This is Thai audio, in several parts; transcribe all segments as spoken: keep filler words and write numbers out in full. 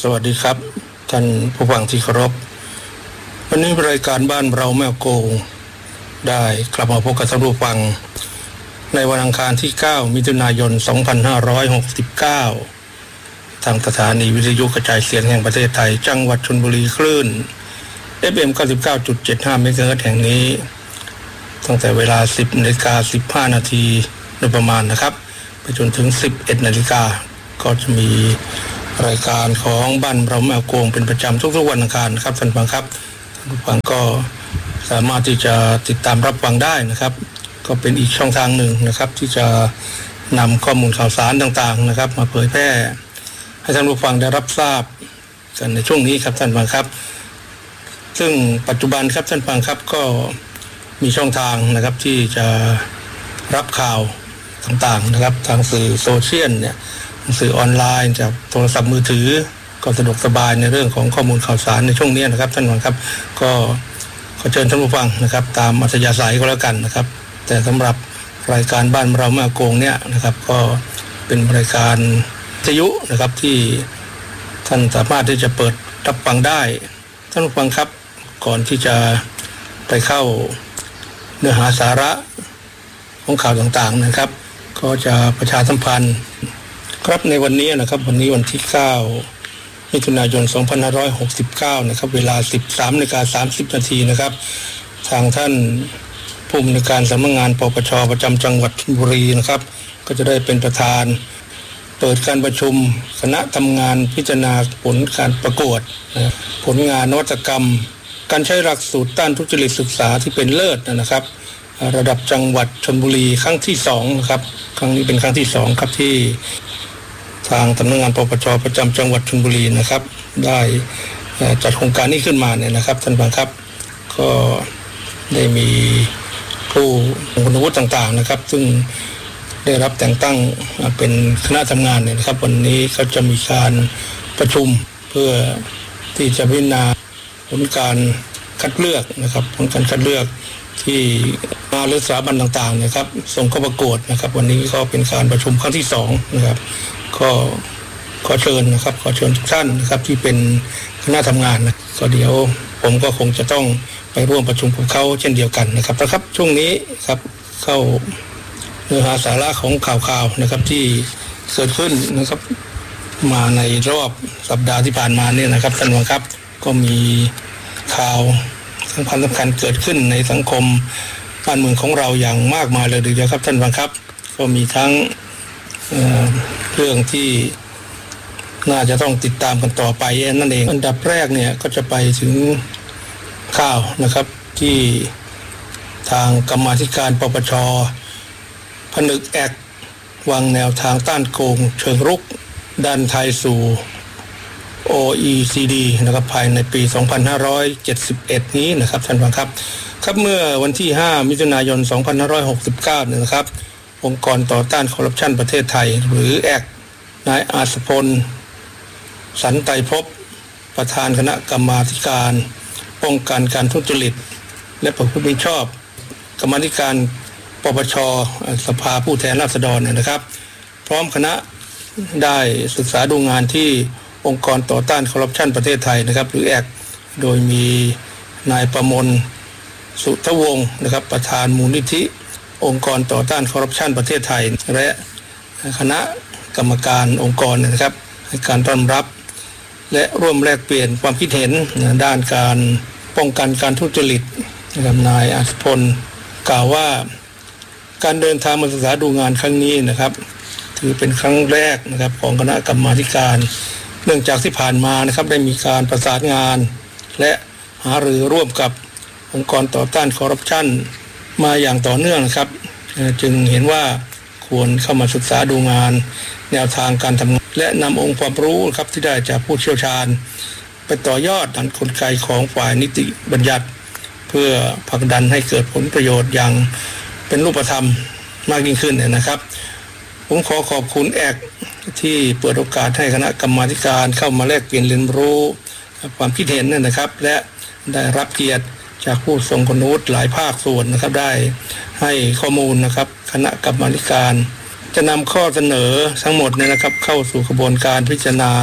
สวัสดีครับท่านผู้ฟังที่เคารพวันนี้รายการบ้านเราแมวโกงได้กลับมาพบกับท่านผู้ฟังในวันอังคารที่เก้ามิถุนายนสองพันห้าร้อยหกสิบเก้าทางสถานีวิทยุกระจายเสียงแห่งประเทศไทยจังหวัดชลบุรีคลื่น เอฟ เอ็ม เก้าสิบเก้าจุดเจ็ดห้า เมกะเฮิรตซ์แห่งนี้ตั้งแต่เวลา สิบนาฬิกาสิบห้านาทีโดยประมาณนะครับไปจนถึง สิบเอ็ดนาฬิกาก็จะมีรายการของบ้านเราแมวโกงเป็นประจำทุกๆวันอังคารครับท่านผู้ฟังครับท่านผู้ฟังก็สามารถที่จะติดตามรับฟังได้นะครับก็เป็นอีกช่องทางหนึ่งนะครับที่จะนำข้อมูลข่าวสารต่างๆนะครับมาเผยแพร่ให้ท่านผู้ฟังได้รับทราบกันในช่วงนี้ครับท่านผู้ฟังครับซึ่งปัจจุบันครับท่านผู้ฟังครับก็มีช่องทางนะครับที่จะรับข่าวต่างๆนะครับทางสื่อโซเชียลเนี่ยสื่อออนไลน์จากโทรศัพท์มือถือก็สะดวกสบายในเรื่องของข้อมูลข่าวสารในช่วงนี้นะครับท่านผู้ฟังครับก็ขอเชิญท่านผู้ฟังนะครับตามอัธยาศัยก็แล้วกันนะครับแต่สำหรับรายการบ้านเราแมวโกงเนี่ยนะครับก็เป็นรายการวิทยุนะครับที่ท่านสามารถที่จะเปิดรับฟังได้ท่านผู้ฟังครับก่อนที่จะไปเข้าเนื้อหาสาระของข่าวต่างๆนะครับก็จะประชาสัมพันธ์ครับในวันนี้นะครับวันนี้วันที่เก้ามิถุนายนสองพันห้าร้อยหกสิบเก้านะครับเวลา สิบสามนาฬิกาสามสิบนาทีนะครับทางท่านผู้อำนวยการสำนักงานปปชประจำจังหวัดชลบุรีนะครับก็จะได้เป็นประธานเปิดการประชุมคณะทำงานพิจารณาผลการประกวดนะผลงานนวัตกรรมการใช้หลักสูตรต้านทุจริตศึกษาที่เป็นเลิศนะครับระดับจังหวัดชลบุรีครั้งที่สองนะครับครั้งนี้เป็นครั้งที่สองครับที่ทางสำนักงานปปชประจำจังหวัดชลบุรีนะครับได้จัดโครงการนี้ขึ้นมาเนี่ยนะครับท่านผู้ชมครับก็ได้มีผู้คุณวุฒิต่างๆนะครับซึ่งได้รับแต่งตั้งเป็นคณะทำงานเนี่ยนะครับวันนี้ก็จะมีการประชุมเพื่อที่จะพิจารณาผลการคัดเลือกนะครับผลการคัดเลือกที่มาหรือสถาบันต่างๆนะครับส่งเข้าประกวดนะครับวันนี้ก็เป็นการประชุมครั้งที่สองนะครับก็ขอเชิญนะครับขอเชิญทุกท่านนะครับที่เป็นคณะทำงานนะก็เดี๋ยวผมก็คงจะต้องไปร่วมประชุมกับเขาเช่นเดียวกันนะครับนะครับช่วงนี้ครับเข้าเนื้อหาสาระของข่าวๆนะครับที่เกิดขึ้นนะครับมาในรอบสัปดาห์ที่ผ่านมาเนี่ยนะครับท่านผู้ชมครับก็มีข่าวสำคัญสำคัญเกิดขึ้นในสังคมบ้านเมืองของเราอย่างมากมายเลยทีเดียวครับท่านผู้ชมครับก็มีทั้งเอ่อเรื่องที่น่าจะต้องติดตามกันต่อไปนั่นเองอันดับแรกเนี่ยก็จะไปถึงข่าวนะครับที่ทางกรรมาธิการปปชผนึกแอกวางแนวทางต้านโกงเชิงรุกดันไทยสู่ โอ อี ซี ดี นะครับภายในปีสองพันห้าร้อยเจ็ดสิบเอ็ดนี้นะครับท่านผู้ชมครับครับเมื่อวันที่ห้ามิถุนายนสองพันห้าร้อยหกสิบเก้าเนี่ยนะครับองค์กรต่อต้านคอร์รัปชันประเทศไทยหรือแอกนายอาสพลสันไตรภพประธานคณะกรรมาธิการป้องกันการทุจริตและประพฤติมิชอบกรรมาธิการปปชสภาผู้แทนราษฎรนะครับพร้อมคณะได้ศึกษาดูงานที่องค์กรต่อต้านคอร์รัปชันประเทศไทยนะครับหรือแอกโดยมีนายประมลสุทธวงศ์นะครับประธานมูลนิธิองค์กรต่อต้านคอร์รัปชันประเทศไทยและคณะกรรมการองค์กรนะครับให้การต้อนรับและร่วมแลกเปลี่ยนความคิดเห็นด้านการป้องกันการทุจริตนะครับนายอาสพลกล่าวว่าการเดินทางมาศึกษาดูงานครั้งนี้นะครับถือเป็นครั้งแรกนะครับของคณะกรรมาธิการเนื่องจากที่ผ่านมานะครับได้มีการประสานงานและหารือร่วมกับองค์กรต่อต้านคอร์รัปชันมาอย่างต่อเนื่องนะครับจึงเห็นว่าควรเข้ามาศึกษาดูงานแนวทางการทำงานและนำองค์ความรู้ครับที่ได้จากผู้เชี่ยวชาญไปต่อยอดดันกลไกของฝ่ายนิติบัญญัติเพื่อผลักดันให้เกิดผลประโยชน์อย่างเป็นรูปธรรมมากยิ่งขึ้นนะครับผมขอขอบคุณแอกที่เปิดโอกาสให้คณะกรรมาธิการเข้ามาแลกเปลี่ยนเรียนรู้ความคิดเห็นนะครับและได้รับเกียรติจากผู้ทรงคุณวุฒิหลายภาคส่วนนะครับได้ให้ข้อมูลนะครับคณะกรรมาธิการจะนำข้อเสนอทั้งหมดเนี่ยนะครับเข้าสู่กระบวนการพิจารณา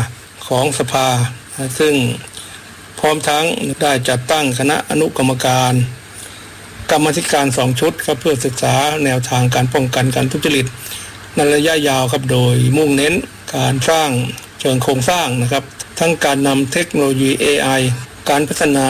ของสภาซึ่งพร้อมทั้งได้จัดตั้งคณะอนุกรรมการกรรมาธิการสองชุดครับเพื่อศึกษาแนวทางการป้องกันการทุจริตในระยะยาวครับโดยมุ่งเน้นการสร้างเชิงโครงสร้างนะครับทั้งการนำเทคโนโลยี เอ ไอ การพัฒนา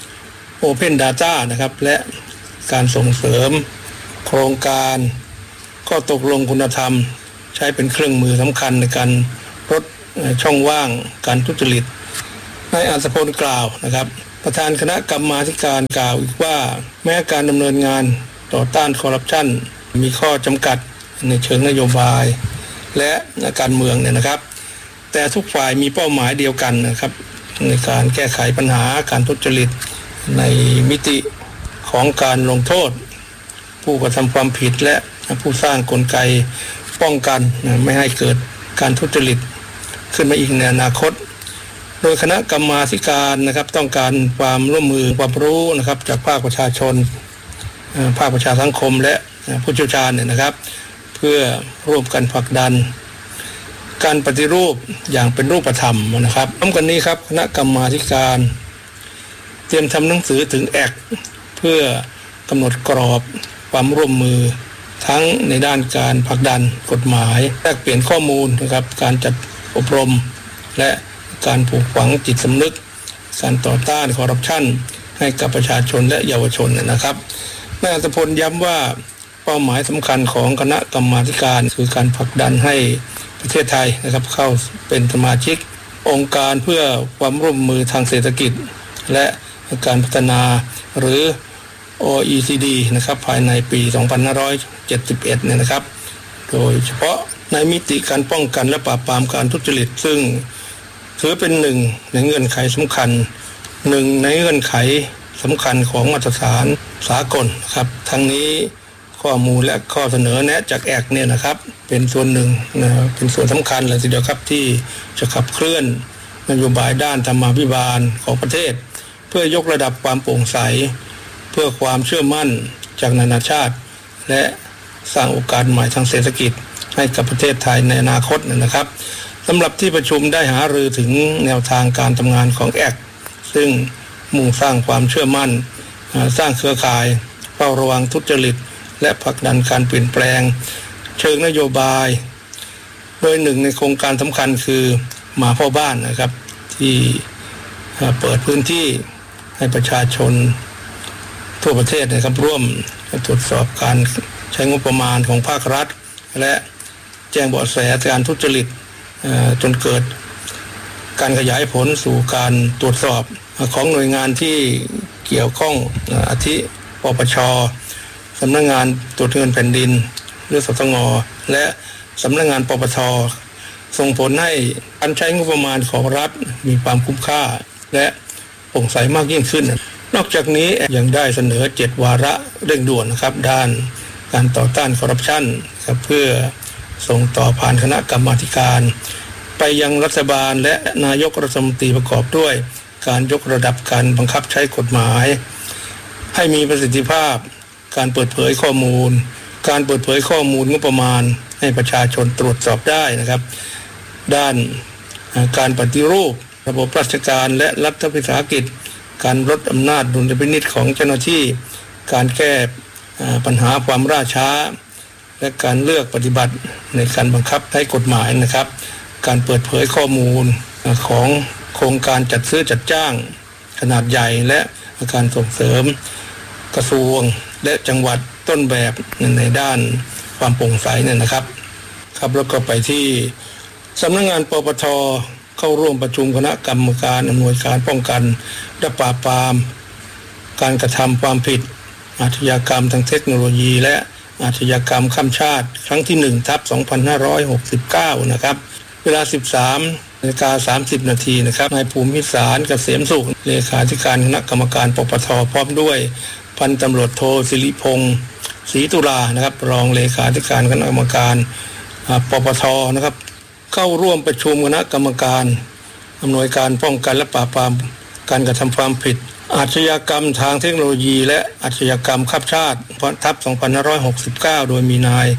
Open Data นะครับและการส่งเสริมโครงการข้อตกลงคุณธรรมใช้เป็นเครื่องมือสำคัญในการลดช่องว่างการทุจริตนายอัศพลกล่าวนะครับประธานคณะกรรมาธิการกล่าวอีกว่าแม้การดำเนินงานต่อต้านคอร์รัปชันมีข้อจำกัดในเชิงนโยบายและการเมืองเนี่ยนะครับแต่ทุกฝ่ายมีเป้าหมายเดียวกันนะครับในการแก้ไขปัญหาการทุจริตในมิติของการลงโทษผู้กระทำความผิดและผู้สร้างกลไกป้องกันไม่ให้เกิดการทุจริตขึ้นมาอีกในอนาคตโดยคณะกรรมาธิการนะครับต้องการความร่วมมือความรู้นะครับจากภาคประชาชนภาคประชาสังคมและผู้เชี่ยวชาญเนี่ยนะครับเพื่อร่วมกันผลักดันการปฏิรูปอย่างเป็นรูปธรรมนะครับพร้อมกันนี้ครับคณะกรรมาธิการเตรียมทำหนังสือถึงแอคเพื่อกำหนดกรอบความร่วมมือทั้งในด้านการผลักดันกฎหมายแลกเปลี่ยนข้อมูลนะครับการจัดอบรมและการปลูกฝังจิตสำนึกการต่อต้านคอร์รัปชันให้กับประชาชนและเยาวชนนะครับนายอัศพลย้ำว่าเป้าหมายสำคัญของคณะกรรมาธิการคือการผลักดันให้ประเทศไทยนะครับเข้าเป็นสมาชิกองค์การเพื่อความร่วมมือทางเศรษฐกิจและการพัฒนาหรือ โอ อี ซี ดี นะครับภายในปี สองพันห้าร้อยเจ็ดสิบเอ็ด เนี่ยนะครับโดยเฉพาะในมิติการป้องกันและปราบปรามการทุจริตซึ่งถือเป็นหนึ่งในเงื่อนไขสำคัญหนึ่งในเงื่อนไขสำคัญของมาตรฐานสากลครับทั้งนี้ข้อมูลและข้อเสนอแนะจากแอคเนี่ยนะครับเป็นส่วนหนึ่งนะเป็นส่วนสำคัญเลยทีเดียวครับที่จะขับเคลื่อนนโยบายด้านธรรมาภิบาลของประเทศเพื่อยกระดับความโปร่งใสเพื่อความเชื่อมั่นจากนานาชาติและสร้างโอกาสใหม่ทางเศรษฐกิจให้กับประเทศไทยในอนาคตนะครับสำหรับที่ประชุมได้หารือถึงแนวทางการทำงานของแอคซึ่งมุ่งสร้างความเชื่อมั่นสร้างเครือข่ายเฝ้าระวังทุจริตและผลักดันการเปลี่ยนแปลงเชิงนโยบายโดยหนึ่งในโครงการสำคัญคือหมาเฝ้าบ้านนะครับที่เปิดพื้นที่ให้ประชาชนทั่วประเทศนะครับร่วมตรวจสอบการใช้งบประมาณของภาครัฐและแจ้งเบาะแสการทุจริตจนเกิดการขยายผลสู่การตรวจสอบของหน่วยงานที่เกี่ยวข้องอาทิปปช.สำนักงานตรวจเงินแผ่นดินหรือสตง.และสำนักงานปปท.ส่งผลให้การใช้งบประมาณของรัฐมีความคุ้มค่าและโปร่งใสมากยิ่งขึ้นนอกจากนี้ยังได้เสนอเจ็ดวาระเร่งด่วนนะครับด้านการต่อต้านคอร์รัปชันครับเพื่อส่งต่อผ่านคณะกรรมาธิการไปยังรัฐบาลและนายกรัฐมนตรีประกอบด้วยการยกระดับการบังคับใช้กฎหมายให้มีประสิทธิภาพการเปิดเผยข้อมูลการเปิดเผยข้อมูลงบประมาณให้ประชาชนตรวจสอบได้นะครับด้านการปฏิรูประบบราชการและรัฐวิสาหกิจการลดอำนาจดุลยพินิจของเจ้าหน้าที่การแก้ปัญหาความล่าช้าและการเลือกปฏิบัติในการบังคับใช้กฎหมายนะครับการเปิดเผยข้อมูลของโครงการจัดซื้อจัดจ้างขนาดใหญ่และการส่งเสริมกระทรวงและจังหวัดต้นแบบในด้านความโปร่งใสเนี่ยนะครับครับแล้วก็ไปที่สำนักงานปปท.เข้าร่วมประชุมคณะกรรมการอำนวยการป้องกันและปราบปรามการกระทำความผิดอาชญากรรมทางเทคโนโลยีและอาชญากรรมข้ามชาติครั้งที่หนึ่งทับสองพันห้าร้อยหกสิบเก้านะครับเวลา สิบสามนาฬิกาสามสิบนาทีนะครับนายภูมิสารเกษมสุขเลขาธิการคณะกรรมการปปท.พร้อมด้วยพันตำรวจโทศิริพงศ์ศรีตุลานะครับรองเลขาธิการคณะกรรมการปปท.นะครับเข้าร่วมประชุมคณะกรรมการอำนวยการป้องกันและปราบปรามการกระทำความผิดอาชญากรรมทางเทคโนโลยีและอาชญากรรมข้ามชาติทับสองพันห้าร้อยหกสิบเก้าโดยมีนาย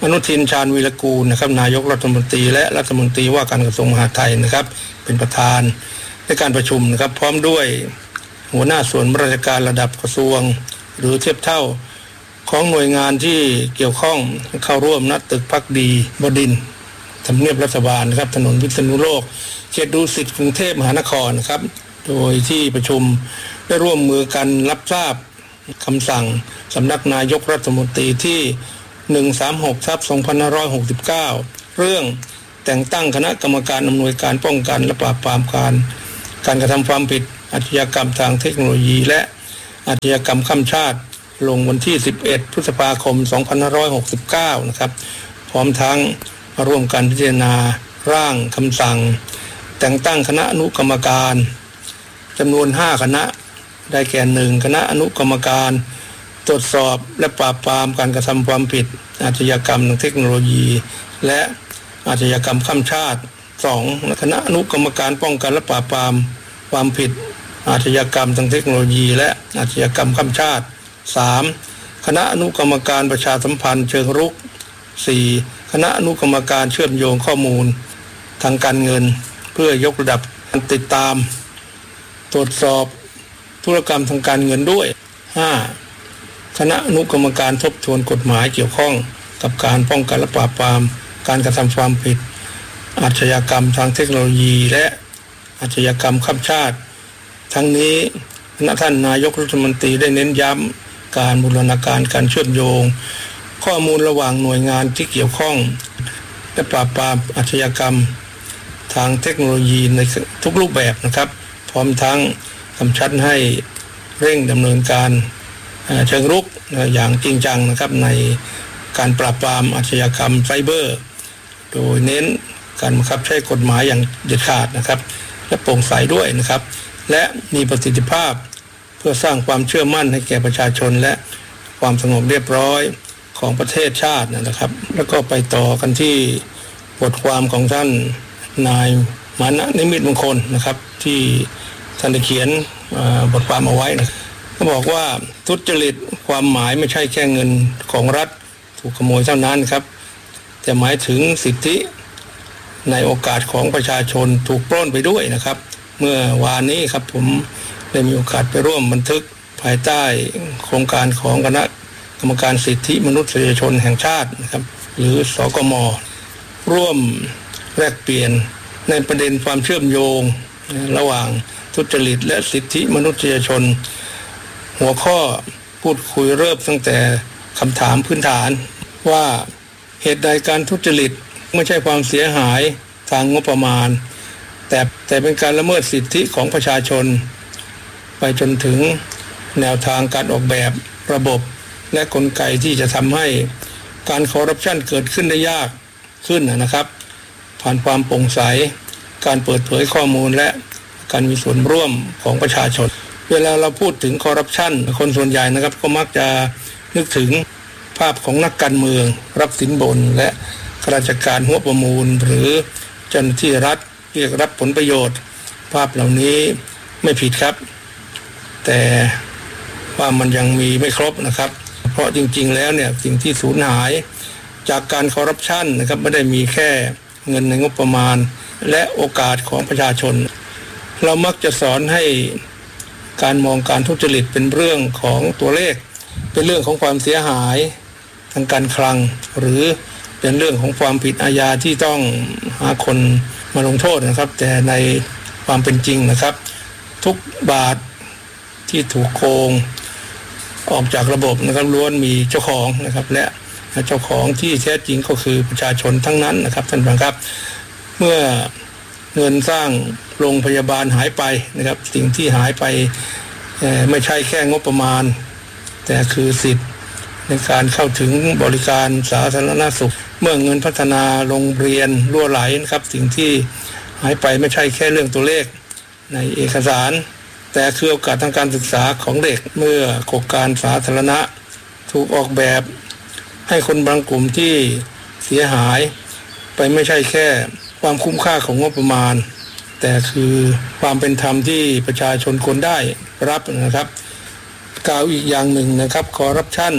อนุทินชาญวีรกูลนะครับนายกรัฐมนตรีและรัฐมนตรีว่าการกระทรวงมหาดไทยนะครับเป็นประธานในการประชุมนะครับพร้อมด้วยหัวหน้าส่วนราชการระดับกระทรวงหรือเทียบเท่าของหน่วยงานที่เกี่ยวข้องเข้าร่วมณตึกภักดีบดินทร์ทำเนียบรัฐบาลนะครับถนนพิษณุโลกเขตดุสิตกรุงเทพมหานครนะครับโดยที่ประชุมได้ร่วมมือกันรับทราบคำสั่งสำนักนายกรัฐมนตรีที่หนึ่งสามหกทับสองพันห้าร้อยหกสิบเก้าเรื่องแต่งตั้งคณะกรรมการอำนวยการป้องกันและปราบปรามการการกระทำความผิดอาชญากรรมทางเทคโนโลยีและอาชญากรรมข้ามชาติลงวันที่สิบเอ็ดพฤษภาคมสองพันห้าร้อยหกสิบเก้านะครับพร้อมทั้งมาร่วมกันพิจารณาร่างคำสั่งแต่งตั้งคณะอนุกรรมการจำนวนห้าคณะได้แก่หนึ่งคณะอนุกรรมการตรวจสอบและปราบปรามการกระทำความผิดอาชญากรรมทางเทคโนโลยีและอาชญากรรมข้ามชาติสองคณะอนุกรรมการป้องกันและปราบปรามความผิดอาชญากรรมทางเทคโนโลยีและอาชญากรรมข้ามชาติสามคณะอนุกรรมการประชาสัมพันธ์เชิงรุกสี่คณะอนุกรรมการเชื่อมโยงข้อมูลทางการเงินเพื่อยกระดับการติดตามตรวจสอบธุรกรรมทางการเงินด้วยห้าคณะอนุกรรมการทบทวนกฎหมายเกี่ยวข้องกับการป้องกันและปราบปรามการกระทำความผิดอาชญากรรมทางเทคโนโลยีและอาชญากรรมข้ามชาติทั้งนี้คณะท่านนายกรัฐมนตรีได้เน้นย้ำการบูรณาการการเชื่อมโยงข้อมูลระหว่างหน่วยงานที่เกี่ยวข้องและปราบปรามอาชญากรรมทางเทคโนโลยีในทุกรูปแบบนะครับพร้อมทั้งกำชับให้เร่งดำเนินการเชิงรุกอย่างจริงจังนะครับในการปราบปรามอาชญากรรมไซเบอร์โดยเน้นการบังคับใช้กฎหมายอย่างเด็ดขาดนะครับและโปร่งใสด้วยนะครับและมีประสิทธิภาพเพื่อสร้างความเชื่อมั่นให้แก่ประชาชนและความสงบเรียบร้อยของประเทศชาตินะครับแล้วก็ไปต่อกันที่บทความของท่านนายมานะนิมิตมงคลนะครับที่ท่านได้เขียนบทความเอาไว้นะเขาบอกว่าทุจริตความหมายไม่ใช่แค่เงินของรัฐถูกขโมยเท่านั้นครับแต่หมายถึงสิทธิในโอกาสของประชาชนถูกปล้นไปด้วยนะครับเมื่อวานนี้ครับผมได้มีโอกาสไปร่วมบันทึกภายใต้โครงการของคณะกรรมการสิทธิมนุษยชนแห่งชาตินะครับหรือสกม.ร่วมแลกเปลี่ยนในประเด็นความเชื่อมโยงระหว่างทุจริตและสิทธิมนุษยชนหัวข้อพูดคุยเริ่มตั้งแต่คำถามพื้นฐานว่าเหตุใดการทุจริตไม่ใช่ความเสียหายทางงบประมาณแต่แต่เป็นการละเมิดสิทธิของประชาชนไปจนถึงแนวทางการออกแบบระบบและกลไกที่จะทำให้การคอร์รัปชันเกิดขึ้นได้ยากขึ้นนะครับผ่านความโปร่งใสการเปิดเผยข้อมูลและการมีส่วนร่วมของประชาชนเวลาเราพูดถึงคอร์รัปชันคนส่วนใหญ่นะครับก็มักจะนึกถึงภาพของนักการเมืองรับสินบนและข้าราชการหัวประมูลหรือเจ้าหน้าที่รัฐเรียกรับผลประโยชน์ภาพเหล่านี้ไม่ผิดครับแต่ว่ามันยังมีไม่ครบนะครับเพราะจริงๆแล้วเนี่ยสิ่งที่สูญหายจากการคอร์รัปชันนะครับไม่ได้มีแค่เงินในงบประมาณและโอกาสของประชาชนเรามักจะสอนให้การมองการทุจริตเป็นเรื่องของตัวเลขเป็นเรื่องของความเสียหายทางการคลังหรือเป็นเรื่องของความผิดอาญาที่ต้องหาคนมาลงโทษนะครับแต่ในความเป็นจริงนะครับทุกบาทที่ถูกโกงออกจากระบบนะครับล้วนมีเจ้าของนะครับและเจ้าของที่แท้จริงก็คือประชาชนทั้งนั้นนะครับท่านผู้ชมครับเมื่อเงินสร้างโรงพยาบาลหายไปนะครับสิ่งที่หายไปไม่ใช่แค่งบประมาณแต่คือสิทธิ์ในการเข้าถึงบริการสาธารณสุขเมื่อเงินพัฒนาโรงเรียนรั่วไหลนะครับสิ่งที่หายไปไม่ใช่แค่เรื่องตัวเลขในเอกสารแต่คือโอกาสทางการศึกษาของเด็กเมื่อโครงการสาธารณะถูกออกแบบให้คนบางกลุ่มที่เสียหายไปไม่ใช่แค่ความคุ้มค่าของงบประมาณแต่คือความเป็นธรรมที่ประชาชนควรได้รับนะครับกล่าวอีกอย่างหนึ่งนะครับคอร์รัปชัน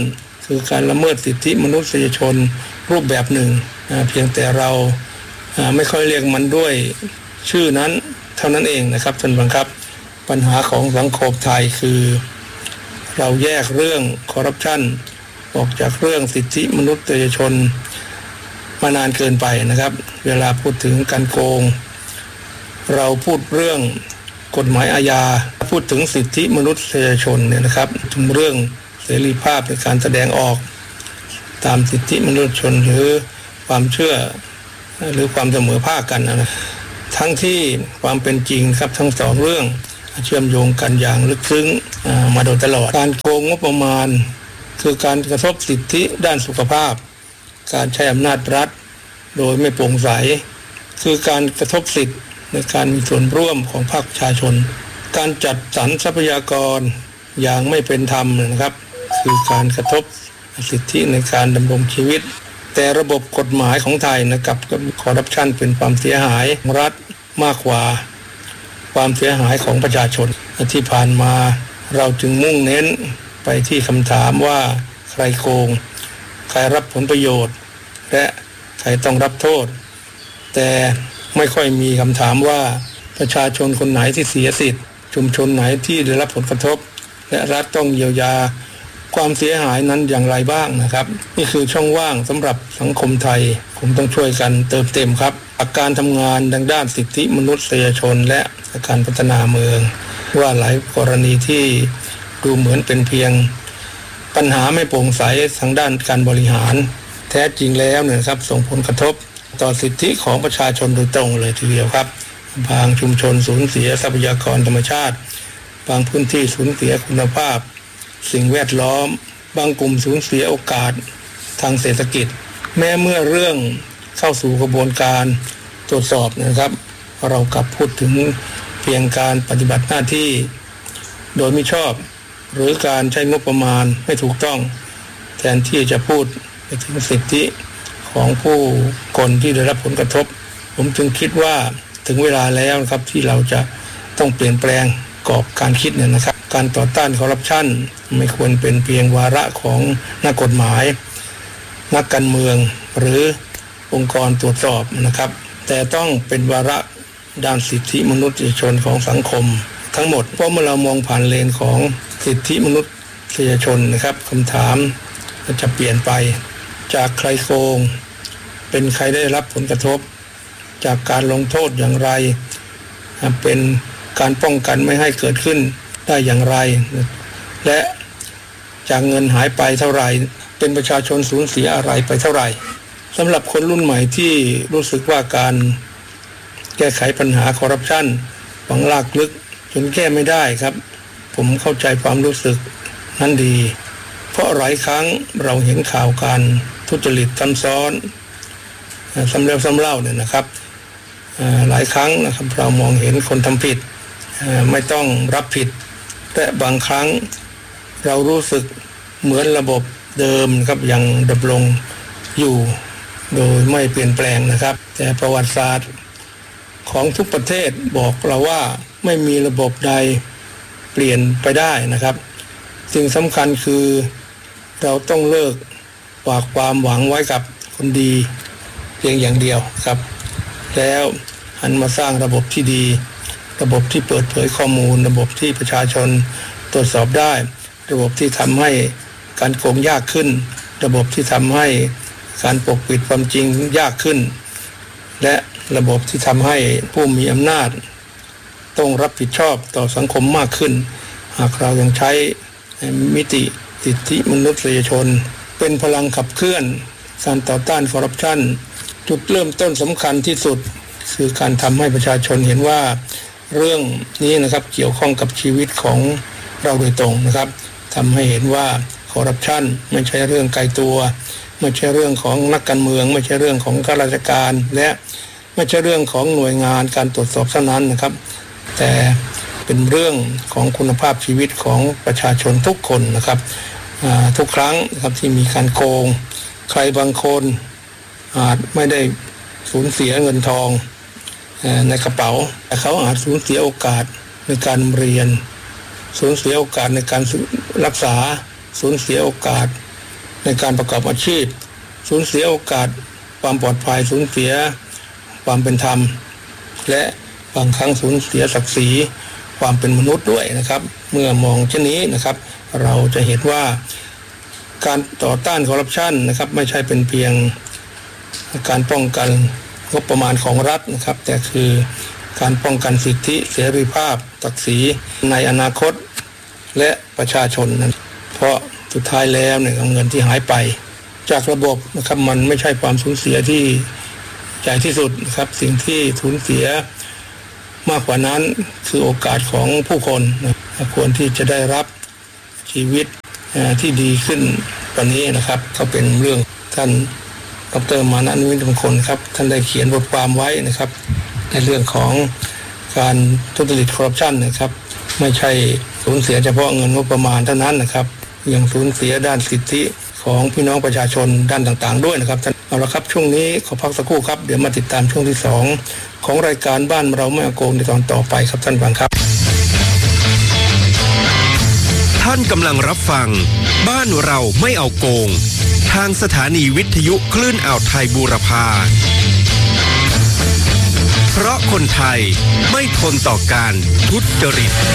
คือการละเมิดสิทธิมนุษยชนรูปแบบหนึ่งเพียงแต่เราไม่ค่อยเรียกมันด้วยชื่อนั้นเท่านั้นเองนะครับท่านผู้ชมครับปัญหาของสังคมไทยคือเราแยกเรื่องคอร์รัปชันออกจากเรื่องสิทธิมนุษยชนมานานเกินไปนะครับเวลาพูดถึงการโกงเราพูดเรื่องกฎหมายอาญาพูดถึงสิทธิมนุษยชนเนี่ยนะครับถึงเรื่องเสรีภาพในการแสดงออกตามสิทธิมนุษยชนหรือความเชื่อหรือความเสมอภาคกันนะทั้งที่ความเป็นจริงครับทั้งสองเรื่องเชื่อมโยงกันอย่างลึกซึ้งมาโดยตลอดการโกงงบประมาณคือการกระทบสิทธิด้านสุขภาพการใช้อำนาจรัฐโดยไม่โปร่งใสคือการกระทบสิทธิในการมีส่วนร่วมของภาคประชาชนการจัดสรรทรัพยากรอย่างไม่เป็นธรรมนะครับคือการกระทบสิทธิในการดำรงชีวิตแต่ระบบกฎหมายของไทยนะครับคอร์รัปชันเป็นความเสียหายของรัฐมากกว่าความเสียหายของประชาชนที่ผ่านมาเราจึงมุ่งเน้นไปที่คำถามว่าใครโกงใครรับผลประโยชน์และใครต้องรับโทษแต่ไม่ค่อยมีคำถามว่าประชาชนคนไหนที่เสียสิทธิ์ชุมชนไหนที่ได้รับผลกระทบและรัฐต้องเยียวยาความเสียหายนั้นอย่างไรบ้างนะครับนี่คือช่องว่างสำหรับสังคมไทยผมต้องช่วยกันเติมเต็มครับการทำงานทางด้านสิทธิมนุษยชนและการพัฒนาเมืองว่าหลายกรณีที่ดูเหมือนเป็นเพียงปัญหาไม่โปร่งใสทางด้านการบริหารแท้จริงแล้วเนี่ยครับส่งผลกระทบต่อสิทธิของประชาชนโดยตรงเลยทีเดียวครับบางชุมชนสูญเสียทรัพยากรธรรมชาติบางพื้นที่สูญเสียคุณภาพสิ่งแวดล้อมบางกลุ่มสูญเสียโอกาสทางเศรษฐกิจแม้เมื่อเรื่องเข้าสู่กระบวนการตรวจสอบนะครับเรากลับพูดถึงเพียงการปฏิบัติหน้าที่โดยมิชอบหรือการใช้งบประมาณไม่ถูกต้องแทนที่จะพูดถึงสิทธิของผู้คนที่ได้รับผลกระทบผมจึงคิดว่าถึงเวลาแล้วครับที่เราจะต้องเปลี่ยนแปลงกรอบการคิดเนี่ยนะครับการต่อต้านคอร์รัปชันไม่ควรเป็นเพียงวาระของนักกฎหมายนักการเมืองหรือองค์กรตรวจสอบนะครับแต่ต้องเป็นวาระด้านสิทธิมนุษยชนของสังคมทั้งหมดเพราะเมื่อเรามองผ่านเลนของสิทธิมนุษยชนนะครับคำถามจะเปลี่ยนไปจากใครโกงเป็นใครได้รับผลกระทบจากการลงโทษอย่างไรเป็นการป้องกันไม่ให้เกิดขึ้นได้อย่างไรและจากเงินหายไปเท่าไหร่เป็นประชาชนสูญเสียอะไรไปเท่าไหร่สำหรับคนรุ่นใหม่ที่รู้สึกว่าการแก้ไขปัญหาคอร์รัปชันฝังลากลึกจนแก้ไม่ได้ครับผมเข้าใจความรู้สึกนั้นดีเพราะหลายครั้งเราเห็นข่าวการทุจริตซ้ำซ้อนซ้ำแล้วซ้ำเล่าเนี่ยนะครับหลายครั้งนะครับเรามองเห็นคนทำผิดไม่ต้องรับผิดแต่บางครั้งเรารู้สึกเหมือนระบบเดิมครับยังดำรงอยู่โดยไม่เปลี่ยนแปลงนะครับแต่ประวัติศาสตร์ของทุกประเทศบอกเราว่าไม่มีระบบใดเปลี่ยนไปได้นะครับสิ่งสำคัญคือเราต้องเลิกฝากความหวังไว้กับคนดีเพียงอย่างเดียวครับแล้วหันมาสร้างระบบที่ดีระบบที่เปิดเผยข้อมูลระบบที่ประชาชนตรวจสอบได้ระบบที่ทำให้การโกงยากขึ้นระบบที่ทำให้การปกปิดความจริงยากขึ้นและระบบที่ทำให้ผู้มีอำนาจต้องรับผิดชอบต่อสังคมมากขึ้นหากเรายังใช้มิติสิทธิมนุษยชนเป็นพลังขับเคลื่อนการต่อต้านคอร์รัปชันจุดเริ่มต้นสำคัญที่สุดคือการทำให้ประชาชนเห็นว่าเรื่องนี้นะครับเกี่ยวข้องกับชีวิตของเราโดยตรงนะครับทำให้เห็นว่าคอร์รัปชันไม่ใช่เรื่องไกลตัวไม่ใช่เรื่องของนักการเมืองไม่ใช่เรื่องของข้าราชการและไม่ใช่เรื่องของหน่วยงานการตรวจสอบเท่านั้นนะครับแต่เป็นเรื่องของคุณภาพชีวิตของประชาชนทุกคนนะครับทุกครั้งนะครับที่มีการโกงใครบางคนอาจไม่ได้สูญเสียเงินทองในกระเป๋าแต่เขาอาจสูญเสียโอกาสในการเรียนสูญเสียโอกาสในการรักษาสูญเสียโอกาสในการประกอบอาชีพสูญเสียโอกาสความปลอดภัยสูญเสียความเป็นธรรมและบางครั้งสูญเสียศักดิ์ศรีความเป็นมนุษย์ด้วยนะครับเมื่อมองเช่นนี้นะครับเราจะเห็นว่าการต่อต้านคอร์รัปชันนะครับไม่ใช่เป็นเพียงการป้องกันงบประมาณของรัฐนะครับแต่คือการป้องกันสิทธิเสรีภาพศักดิ์ศรีในอนาคตและประชาชนนั้นเพราะสุดท้ายแล้วเนี่ยเงินที่หายไปจากระบบนะครับมันไม่ใช่ความสูญเสียที่ใหญ่ที่สุดนะครับสิ่งที่สูญเสียมากกว่านั้นคือโอกาสของผู้คนนะควรที่จะได้รับชีวิตที่ดีขึ้นกว่านี้นะครับก็เป็นเรื่องท่านดร.มานะ นุวินมงคลครับท่านได้เขียนบทความไว้นะครับในเรื่องของการทุจริตคอร์รัปชันนะครับไม่ใช่สูญเสียเฉพาะเงินงบประมาณเท่านั้นนะครับยังสูญเสียด้านสิทธิของพี่น้องประชาชนด้านต่างๆด้วยนะครับท่านเอาละครับช่วงนี้ขอพักสักครู่ครับเดี๋ยวมาติดตามช่วงที่สองของรายการบ้านเราไม่เอาโกงในตอนต่อไปครับท่านฟังครับท่านกำลังรับฟังบ้านเราไม่เอาโกงทางสถานีวิทยุคลื่นอ่าวไทยบูรพาเพราะคนไทยไม่ทนต่อการทุจริต